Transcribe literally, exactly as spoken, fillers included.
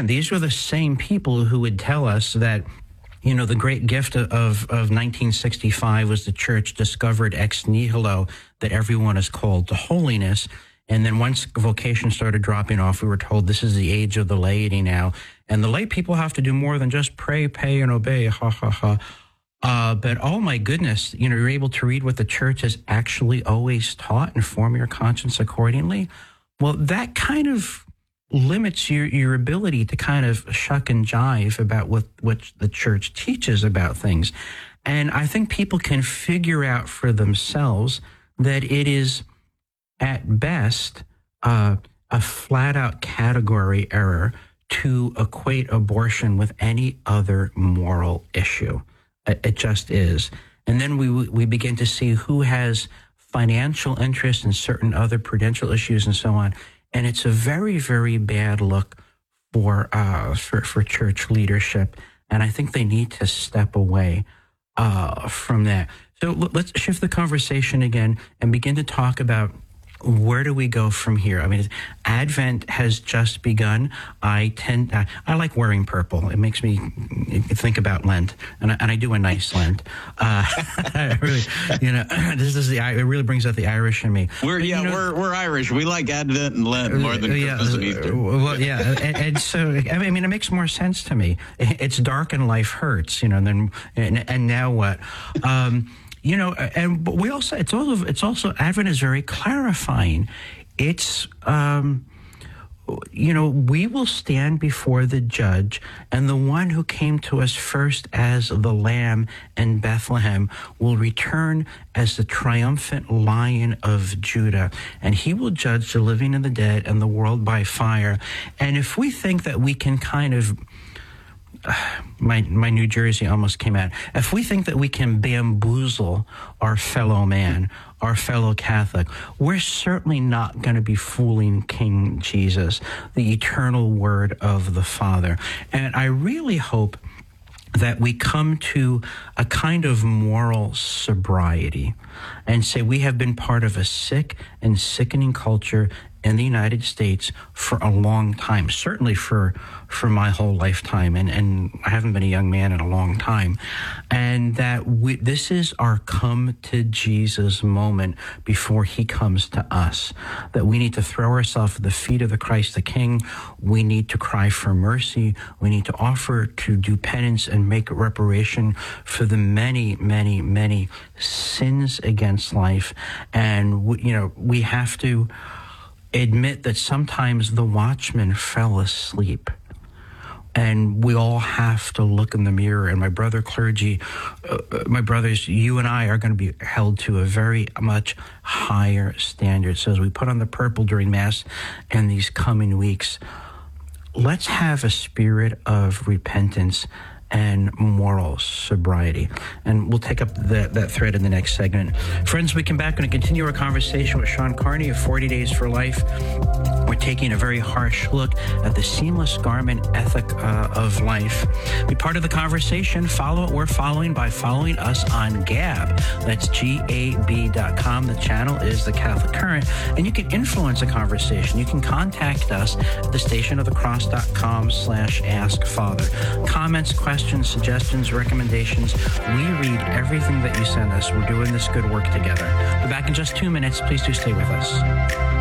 again, these were the same people who would tell us that, you know, the great gift of, of nineteen sixty-five was the church discovered ex nihilo that everyone is called to holiness. And then once vocation started dropping off, we were told this is the age of the laity now. And the lay people have to do more than just pray, pay, and obey, ha, ha, ha. Uh, but, oh, my goodness, you know, you're able to read what the church has actually always taught and form your conscience accordingly. Well, that kind of limits your, your ability to kind of shuck and jive about what, what the church teaches about things. And I think people can figure out for themselves that it is, at best, uh, a flat-out category error to equate abortion with any other moral issue. It, it just is. And then we we begin to see who has financial interest in certain other prudential issues and so on. And it's a very, very bad look for uh, for, for church leadership. And I think they need to step away uh, from that. So let's shift the conversation again and begin to talk about where do we go from here? I mean, Advent has just begun. I tend, uh, I like wearing purple. It makes me think about Lent, and I, and I do a nice Lent. Uh, I really, you know, this is the, it really brings out the Irish in me. We're yeah, you know, we're we're Irish. We like Advent and Lent more than yeah, Christmas and Easter. Well, yeah, and, and so I mean, it makes more sense to me. It's dark and life hurts, you know. And then and, and now what? Um, You know, and but we also, it's also, it's also, Advent is very clarifying. It's, um, you know, we will stand before the judge, and the one who came to us first as the lamb in Bethlehem will return as the triumphant Lion of Judah, and he will judge the living and the dead and the world by fire. And if we think that we can kind of, My my New Jersey almost came out. If we think that we can bamboozle our fellow man, our fellow Catholic, we're certainly not going to be fooling King Jesus, the eternal word of the Father. And I really hope that we come to a kind of moral sobriety and say we have been part of a sick and sickening culture in the United States for a long time, certainly for for my whole lifetime, and, and I haven't been a young man in a long time, and that we, this is our come to Jesus moment before he comes to us, that we need to throw ourselves at the feet of the Christ the King. We need to cry for mercy. We need to offer to do penance and make reparation for the many, many, many sins against life. And, we, you know, we have to admit that sometimes the watchman fell asleep. And we all have to look in the mirror. And my brother clergy, uh, my brothers, you and I are going to be held to a very much higher standard. So as we put on the purple during Mass in these coming weeks, let's have a spirit of repentance and moral sobriety. And we'll take up that, that thread in the next segment. Friends, we come back and continue our conversation with Sean Carney of forty days for Life. We're taking a very harsh look at the seamless garment ethic uh, of life. Be part of the conversation. Follow what we're following by following us on Gab. That's G A B dot com. The channel is The Catholic Current. And you can influence a conversation. You can contact us at the stationofthecross.com slash ask father. Comments, questions, suggestions, recommendations. We read everything that you send us. We're doing this good work together. We're back in just two minutes. Please do stay with us.